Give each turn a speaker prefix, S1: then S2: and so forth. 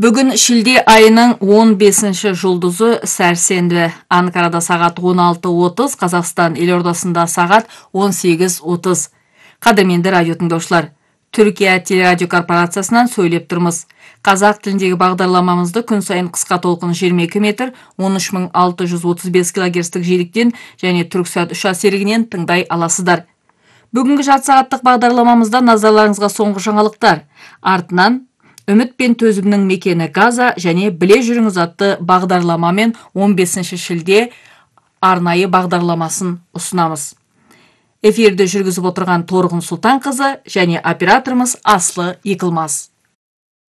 S1: Бүгін шілде айының 15-ші жұлдызы сәрсенбі. Анкарада сағат 16:30, Қазақстан елордасында сағат 18:30. Қадірменді радио тыңдаушылар, Түркия телерадио корпорациясынан сөйлеп тұрмыз. Қазақ тіліндегі бағдарламамызды күн сайын қысқа толқын 22 метр, 13635 килогерцтік жиіліктен және Түрксат 3 серігінен тыңдай аласыздар. Бүгінгі жарты сағаттық бағдарламамызда назарларыңызға соңғы жаңалықтар. Артынан Үміт пен төзімнің мекені Газа және біле жүріңіз атты бағдарламамен 15 шілде арнайы бағдарламасын ұсынамыз. Эфирді жүргізіп отырған Торғын Сұлтанқызы және операторымыз Аслы Екілмас.